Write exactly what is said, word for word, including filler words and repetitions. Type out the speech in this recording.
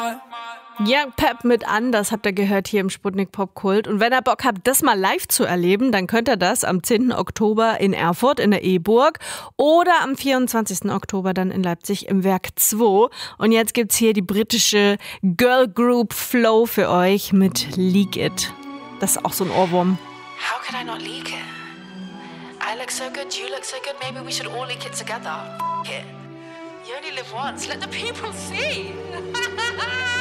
Young Pep mit Anders habt ihr gehört hier im Sputnik Popkult. Und wenn ihr Bock habt, das mal live zu erleben, dann könnt ihr das am zehnten Oktober in Erfurt in der E-Burg oder am vierundzwanzigsten Oktober dann in Leipzig im Werk zwei. Und jetzt gibt's hier die britische Girl Group Flow für euch mit Leak It. Das ist auch so ein Ohrwurm. How could I not leak it? I look so good, you look so good, maybe we should all leak it together. F- it. You only live once, let the people see.